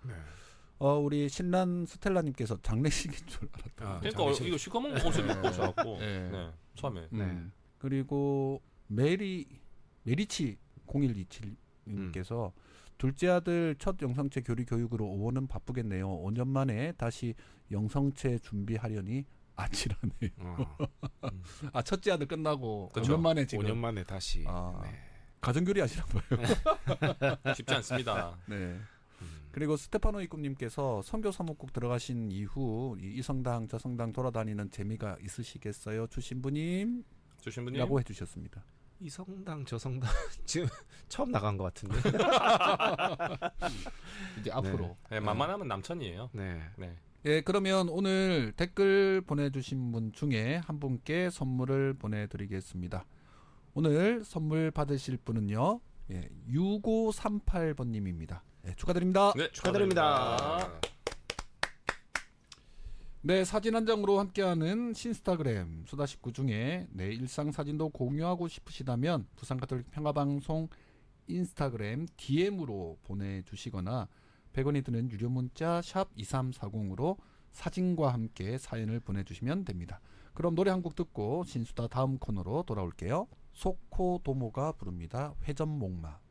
우리 신란 스텔라님께서 장례식인 줄 알았다. 그러니까 이거 시커먼 옷을 입고 오셔갖고 처음에. 그리고 메리치 0127님께서 둘째 아들 첫 영성체 교리 교육으로 5월은 바쁘겠네요. 5년 만에 다시 영성체 준비하려니 아찔하네요. 첫째 아들 끝나고 그쵸. 5년 만에 지금 5년 만에 다시. 가정교리 하시나 봐요. 쉽지 않습니다. 네. 그리고 스테파노 이꿈님께서 선교 사목국 들어가신 이후 이 성당 저 성당 돌아다니는 재미가 있으시겠어요, 주신부님? 라고 해주셨습니다. 이 성당 저 성당 지금 처음 나간 것 같은데. 이제 앞으로. 네, 만만하면 남천이에요. 네. 예, 그러면 오늘 댓글 보내주신 분 중에 한 분께 선물을 보내드리겠습니다. 오늘 선물 받으실 분은요, 6538번님입니다. 축하드립니다. 네, 축하드립니다. 네, 사진 한 장으로 함께하는 신스타그램 수다19 중에 내 일상 사진도 공유하고 싶으시다면 부산가톨릭 평화방송 인스타그램 DM으로 보내주시거나 100원이 드는 유료 문자 샵 2340으로 사진과 함께 사연을 보내주시면 됩니다. 그럼 노래 한 곡 듣고 신수다 다음 코너로 돌아올게요. 소코도모가 부릅니다. 회전목마.